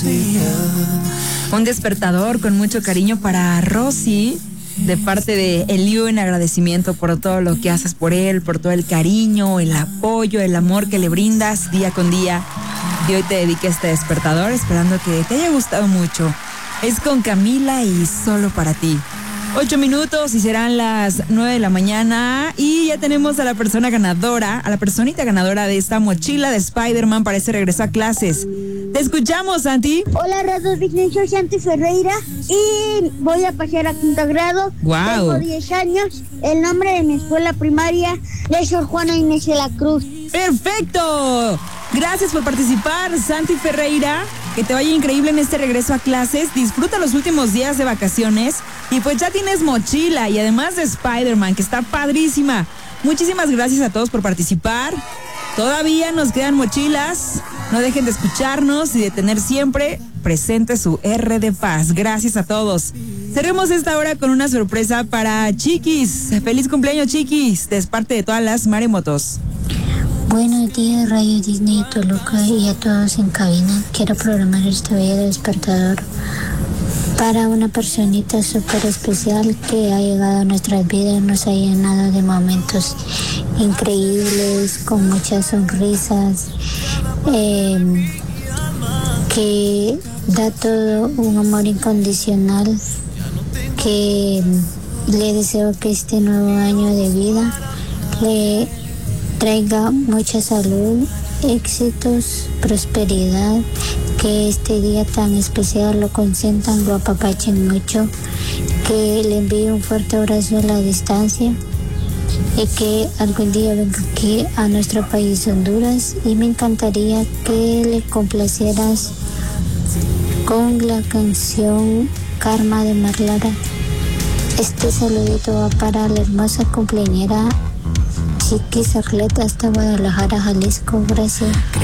Un despertador con mucho cariño para Rosy, de parte de Eliu, en agradecimiento por todo lo que haces por él, por todo el cariño, el apoyo, el amor que le brindas día con día. Y hoy te dediqué este despertador, esperando que te haya gustado mucho. Es con Camila y Solo para ti. 8 minutos y serán las 9 de la mañana y ya tenemos a la persona ganadora, a la personita ganadora de esta mochila de Spider-Man para ese regreso a clases. Te escuchamos, Santi. Hola, Radio Disney, soy Santi Ferreira y voy a pasar a quinto grado. Wow. Tengo 10 años. El nombre de mi escuela primaria es Sor Juana Inés de la Cruz. ¡Perfecto! Gracias por participar, Santi Ferreira. Que te vaya increíble en este regreso a clases. Disfruta los últimos días de vacaciones. Y pues ya tienes mochila y además de Spider-Man, que está padrísima. Muchísimas gracias a todos por participar. Todavía nos quedan mochilas. No dejen de escucharnos y de tener siempre presente su R de paz. Gracias a todos. Cerremos esta hora con una sorpresa para Chiquis. Feliz cumpleaños, Chiquis, de parte de todas las maremotos. Buenos días, Radio Disney Toluca, y a todos en cabina. Quiero programar este bello despertador para una personita súper especial que ha llegado a nuestras vidas, nos ha llenado de momentos increíbles, con muchas sonrisas, que da todo un amor incondicional, que le deseo que este nuevo año de vida le traiga mucha salud, éxitos, prosperidad, que este día tan especial lo consientan, lo apapachen mucho, que le envíe un fuerte abrazo a la distancia y que algún día venga aquí a nuestro país Honduras, y me encantaría que le complacieras con la canción Karma de Marlara. Este saludito va para la hermosa cumpleañera Chiquis Arleta hasta Guadalajara, Jalisco. Gracias.